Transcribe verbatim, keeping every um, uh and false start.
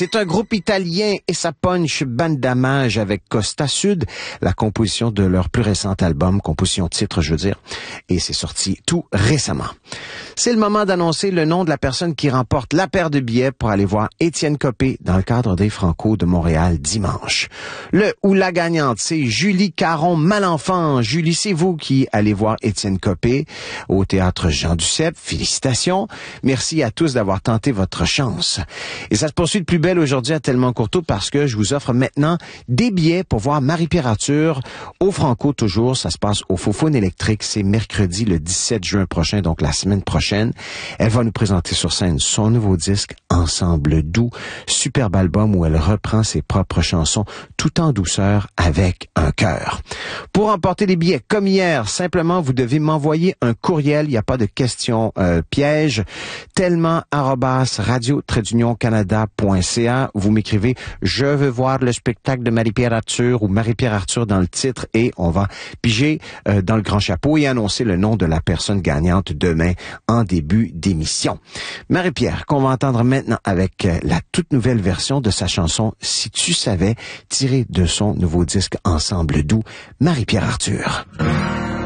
C'est un groupe italien et ça punch bandamage avec Costa Sud, la composition de leur plus récent album, composition titre, je veux dire, et c'est sorti tout récemment. C'est le moment d'annoncer le nom de la personne qui remporte la paire de billets pour aller voir Étienne Copé dans le cadre des Franco de Montréal dimanche. Le ou la gagnante, c'est Julie Caron-Malenfant. Julie, c'est vous qui allez voir Étienne Copé au Théâtre Jean Duceppe. Félicitations. Merci à tous d'avoir tenté votre chance. Et ça se poursuit de plus belle aujourd'hui à Tellement Courteau parce que je vous offre maintenant des billets pour voir Marie-Pierre Arthur au Franco toujours. Ça se passe au Faux-Faune électrique. C'est mercredi le dix-sept juin prochain, donc la semaine prochaine. Elle va nous présenter sur scène son nouveau disque Ensemble doux, superbe album où elle reprend ses propres chansons tout en douceur avec un cœur. Pour emporter les billets comme hier, simplement vous devez m'envoyer un courriel, il n'y a pas de question euh, piège, tellement arobase radio trait d'union canada point c a. Vous m'écrivez je veux voir le spectacle de Marie-Pierre Arthur ou Marie-Pierre Arthur dans le titre et on va piger euh, dans le grand chapeau et annoncer le nom de la personne gagnante demain en début d'émission. Marie-Pierre, qu'on va entendre maintenant avec la toute nouvelle version de sa chanson Si tu savais, tirée de son nouveau disque Ensemble doux, Marie-Pierre Arthur.